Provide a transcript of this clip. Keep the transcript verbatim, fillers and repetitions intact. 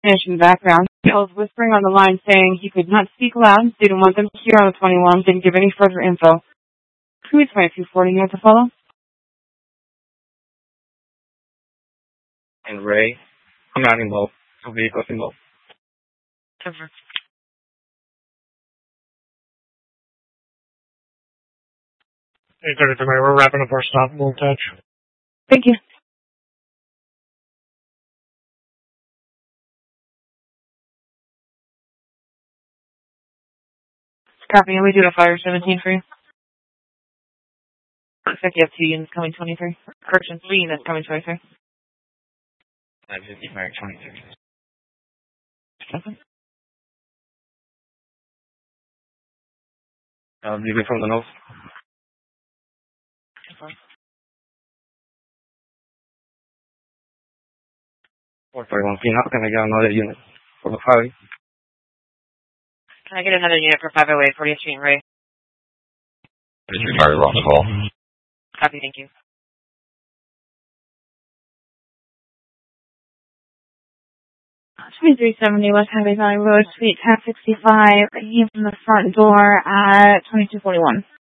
In the background, he was whispering on the line saying he could not speak loud, didn't want them to hear on the twenty-one, didn't give any further info. Who is twenty-two forty, you have to follow? And Ray, I'm not involved. No vehicles involved. Over. eight thirty-three, we're wrapping up our stop. We'll touch. Thank you. Copy, and we do a fire seventeen for you. Looks like you have two units coming twenty-three. Correction, three units coming twenty-three. nine fifty, Merrick twenty-three. Nothing. Uh, leaving from the north. four forty-one P. How can I get another unit for the five? Can I get another unit for five oh eight, fortieth Street and Ray? This is Mary Rosswell. Copy, thank you. twenty-three seventy West Highway Valley Road, Suite ten sixty-five. He came from the front door at twenty-two forty-one.